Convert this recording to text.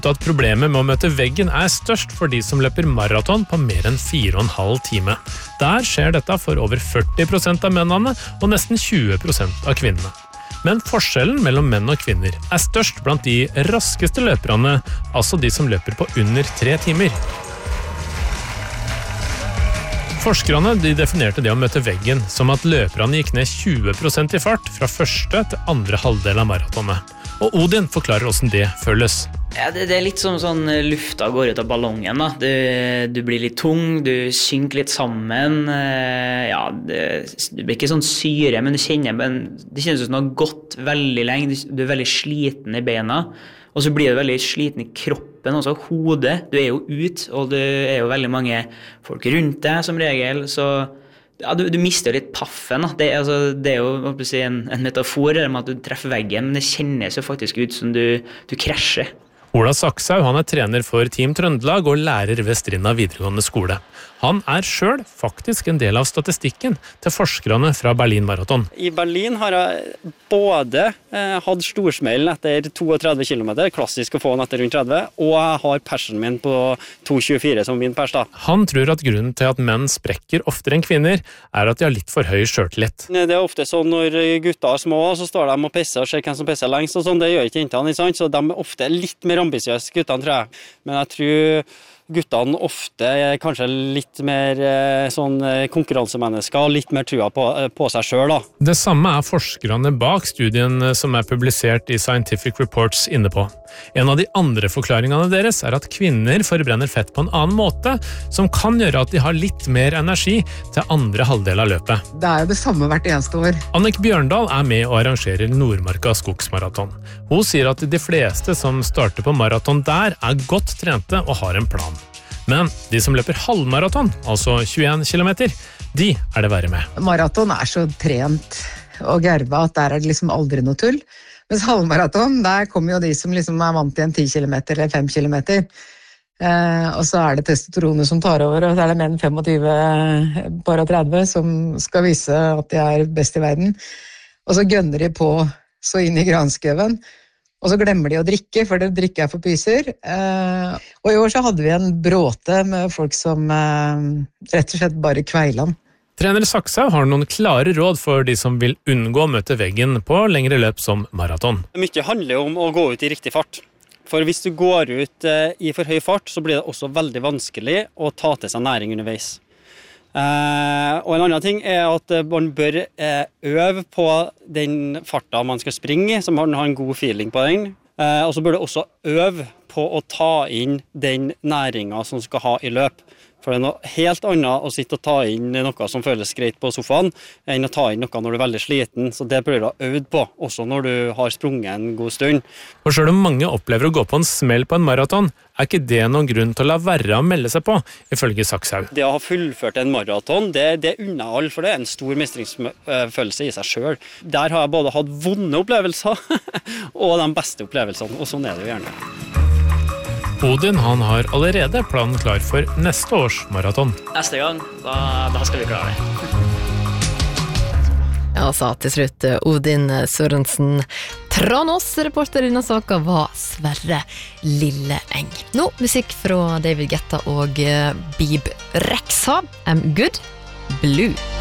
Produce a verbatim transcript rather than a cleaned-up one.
funnet at problemet med å møte veggen er størst for de som løper maraton på mer enn fire og en halv time. Der skjer dette for over førti prosent av mennene og nesten tjue prosent av kvinnene. Men forskjellen mellom menn og kvinner er størst blant de raskeste løperne, altså de som løper på under tre timer. Forskerne de definerte det å møte veggen som at løperne gikk ned tjue prosent i fart fra første til andre halvdel av maratonet. Og Odin forklarer hvordan det føles. Ja, det, det er litt som sånn lufta går ut av ballongen. Da. Du, du blir litt tung, du synker litt sammen. Ja, det, du blir ikke sånn syre, men du kjenner, men det kjennes som du har gått veldig lenge. Du er veldig sliten i beina. Og så blir du veldig sliten i kroppen, også hodet. Du er jo ut, og det er jo veldig mange folk rundt deg som regel, så ja, du, du mister litt paffen. Da. Det, altså, det er jo si, en, en metafor om at du treffer veggen, men det kjennes jo faktisk ut som du, du krasjer. Ola Sakshaug, han er trener for Team Trøndelag og lærer ved Strinda videregående skole. Han er selv faktisk en del av statistikken til forskerne fra Berlin Marathon. I Berlin har jeg både eh, hatt storsmell etter trettito kilometer, klassisk å få den etter rundt tretti, og jeg har persen min på to tjuefire som min pers da. Han tror at grunnen til at menn sprekker oftere enn kvinner, er at de har litt for høy selvtillit. Det er ofte sånn når gutter er små, så står de og pisser og ser hvem som pisser lengst, og sånn, det gjør ikke jentene, ikke sant? Så de er ofte litt mer ambisiøse, guttene, tror jeg. Men jeg tror guttene ofte er kanskje litt mer sånn konkurransemennesker, litt mer trua på, på seg selv da. Det samme er forskerne bak studien som er publisert i Scientific Reports inne på. En av de andre forklaringene deres er at kvinner forbrenner fett på en annen måte, som kan gjøre at de har litt mer energi til andre halvdel av løpet. Det er jo det samme hvert eneste år. Annik Bjørndal er med og arrangerer Nordmarka skogsmaraton. Hun sier at de fleste som starter på maraton der er godt trente og har en plan. Men de som løper halvmaraton, altså tjueen kilometer, de er det verre med. Maraton er så trent og gerva at der er det liksom aldri noe tull. Mens halvmaraton, der kommer jo de som liksom er vant til en ti kilometer eller fem kilometer. Eh, og så er det testosteronet som tar over, og så er det menn tjuefem, bare tretti, som skal vise at de er best i verden. Og så gønner de på så inn i granskauen. Og så glemmer de å drikke, for det drikker er for pyser. Eh, og i år så hadde vi en bråte med folk som eh, rett og slett bare kveilan. Trener Sakshaug har noen klare råd for de som vil unngå å møte veggen på lengre løp som maraton. Mye handler om å gå ut i riktig fart. For hvis du går ut eh, i for høy fart, så blir det også veldig vanskelig å ta til seg næring underveis. Uh, og en annen ting er at man bør uh, øve på den farta man skal springe, så man har en god feeling på den. Uh, og så bør du også øve på å ta inn den næringen som skal ha i løp. For det er noe helt annet å sitte og ta inn noe som føles greit på sofaen, enn å ta inn noe når du er veldig sliten. Så det bør du ha øvd på, også når du har sprunget en god stund. Og selv om mange opplever å gå på en smell på en maraton, er ikke det noen grunn til å la være å melde seg på, ifølge Sakshaug. Det å ha fullført en maraton, det, det unner alle, for det er en stor mestringsfølelse i seg selv. Der har jeg både hatt vonde opplevelser og de beste opplevelsene, og sånn er det jo gjerne. Odin han har allerede planen klar for neste års maraton. Neste gang, da, da skal vi klare det. Ja, sa til slutt Odin Sørensen. Tranås reporter i denne saken var Sverre Lilleeng. Nå musikk fra David Guetta og Bib Rexha. I'm Good Blue.